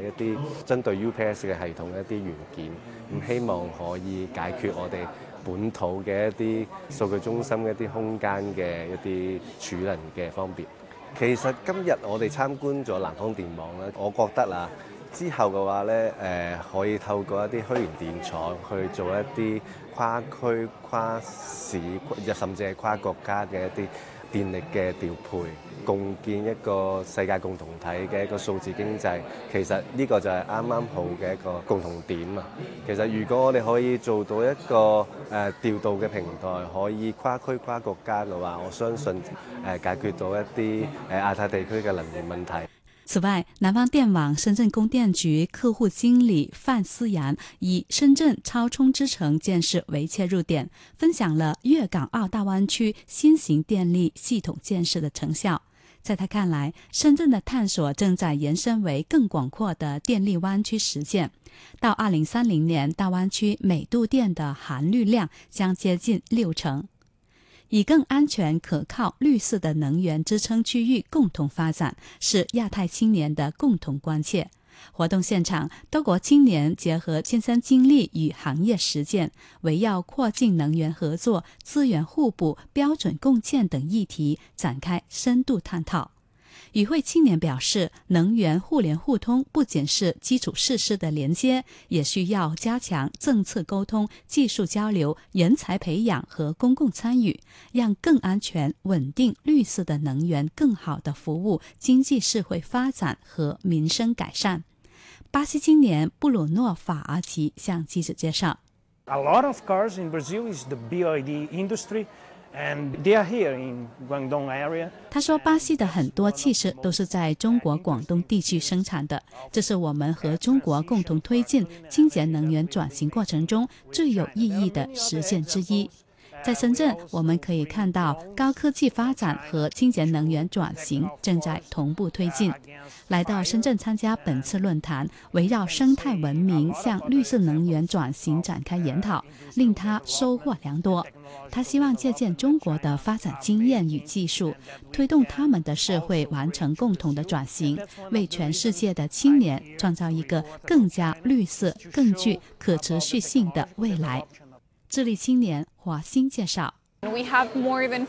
一啲針對 UPS 嘅系統嘅一啲元件，咁希望可以解決我哋本土嘅一啲數據中心嘅一啲空間嘅一啲儲能嘅方便。其實今日我哋參觀咗南方電網咧，我覺得啦，之後嘅話咧，可以透過一啲虛擬電廠去做一啲跨區、跨市，甚至係跨國家嘅一啲電力嘅調配，共建一個世界共同體嘅一個數字經濟。其實呢個就係啱啱好嘅一個共同點啊！其實如果我哋可以做到一個調度嘅平台，可以跨區跨國家嘅話，我相信解決到一啲亞太地區嘅能源問題。 此外，南方電網深圳供電局客戶經理范思陽以深圳超充之城建設為切入點，分享了粵港澳大灣區新型電力系統建設的成效。在他看來，深圳的探索正在延伸為更廣闊的電力灣區實踐。到2030年，大灣區每度電的含綠量將接近60%。以更安全、可靠、綠色的能源支撐區域共同發展，是亞太青年的共同關切。活動現場，多國青年結合親身經歷與行業實踐，圍繞擴進能源合作、資源互補、標準共建等議題展開深度探討。與會青年表示，能源互聯互通不僅是基礎設施的連接，也需要加強政策溝通、技術交流、人才培養和公共參與，讓更安全、穩定、綠色的能源更好地服務經濟社會發展和民生改善。巴西青年布魯諾·法爾奇向記者介紹 A lot of cars in Brazil is the BYD industry.And they are here in Guangdong area. 他說，巴西的很多汽車都是在中國廣東地區生產的，這是我們和中國共同推進清潔能源轉型過程中最有意義的實踐之一。在深圳，我們可以看到高科技發展和清潔能源轉型正在同步推進。來到深圳參加本次論壇，圍繞生態文明向綠色能源轉型展開研討，令他收穫良多。他希望借鑒中國的發展經驗與技術，推動他們的社會完成共同的轉型，為全世界的青年創造一個更加綠色、更具可持續性的未來。智利青年華興介紹 We have more than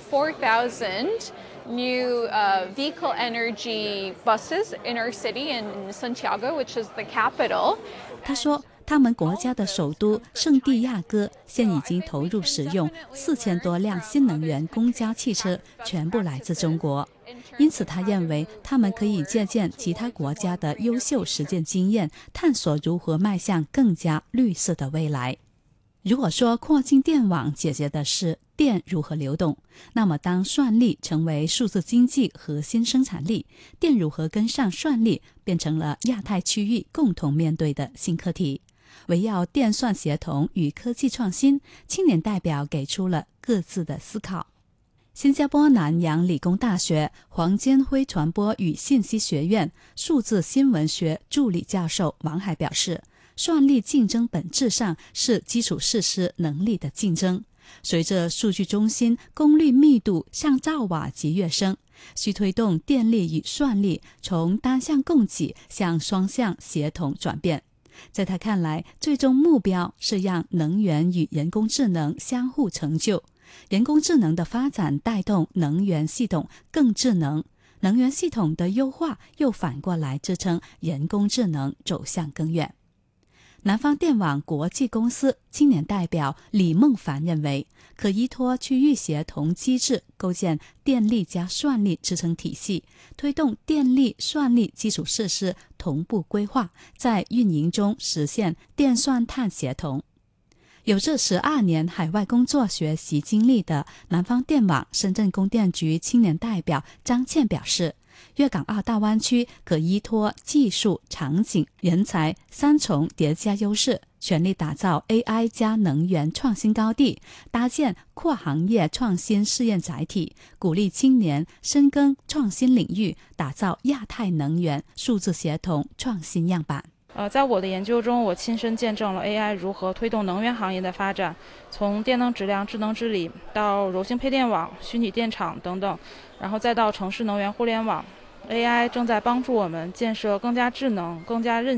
4,000 new vehicle energy buses in our city in Santiago, which is the capital. 他說，他們國家的首都聖地亞哥現已經投入使用4000多輛新能源公交汽車，全部來自中國。因此他認為他們可以借鑑其他國家的優秀實踐經驗，探索如何邁向更加綠色的未來。如果說擴進電網解決的是電如何流動，那麼當算力成為數字經濟核心生產力，電如何跟上算力變成了亞太區域共同面對的新課題。圍繞電算協同與科技創新，青年代表給出了各自的思考。新加坡南洋理工大學黃堅輝傳播與信息學院數字新聞學助理教授王海表示，算力競爭本質上是基礎設施能力的競爭。隨着數據中心功率密度向兆瓦級躍升，需推動電力與算力從單向供給向雙向協同轉變。在他看來，最終目標是讓能源與人工智能相互成就，人工智能的發展帶動能源系統更智能，能源系統的優化又反過來支撐人工智能走向更遠。南方電網國際公司青年代表李孟凡認為，可依託區域協同機制，構建電力加算力支撐體系，推動電力算力基礎設施同步規劃，在運營中實現電算碳協同。有着12年海外工作學習經歷的南方電網深圳供電局青年代表張倩表示，粵港澳大灣區可依託技術、場景、人才三重疊加優勢，全力打造 AI 加能源創新高地，搭建跨行業創新試驗載體，鼓勵青年深耕創新領域，打造亞太能源數字協同創新樣板。 在我的研究中，我親身見證了 AI 如何推動能源行業的發展，從電能質量、智能治理到柔性配電網、虛擬電廠等等，然後再到城市能源互聯網。AI 正在幫助我們建設更加智能、更加韌